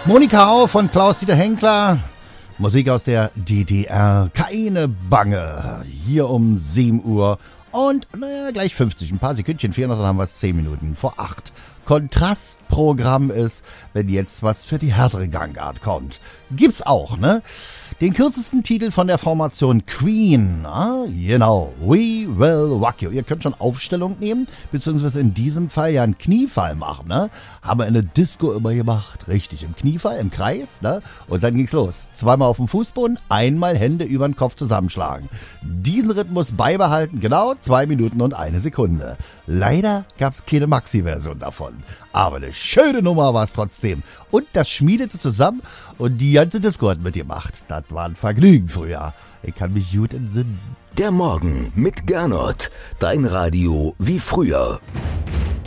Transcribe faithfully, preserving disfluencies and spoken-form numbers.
Monika Au von Klaus-Dieter Henkler. Musik aus der D D R. Keine Bange. Hier um sieben Uhr. Und, naja, gleich fünfzig. Ein paar Sekündchen fehlen noch, dann haben wir es zehn Minuten vor acht. Kontrastprogramm ist, wenn jetzt was für die härtere Gangart kommt. Gibt's auch, ne? Den kürzesten Titel von der Formation Queen. Ah, genau. We Will Rock You. Ihr könnt schon Aufstellung nehmen, beziehungsweise in diesem Fall ja einen Kniefall machen, ne? Haben wir in der Disco immer gemacht. Richtig, im Kniefall, im Kreis, ne? Und dann ging's los. Zweimal auf dem Fußboden, einmal Hände über den Kopf zusammenschlagen. Diesen Rhythmus beibehalten, genau zwei Minuten und eine Sekunde. Leider gab's keine Maxi-Version davon. Aber eine schöne Nummer war es trotzdem. Und das schmiedete zusammen und die ganze Disco hat mitgemacht. Das war ein Vergnügen früher. Ich kann mich gut entsinnen. Der Morgen mit Gernot. Dein Radio wie früher.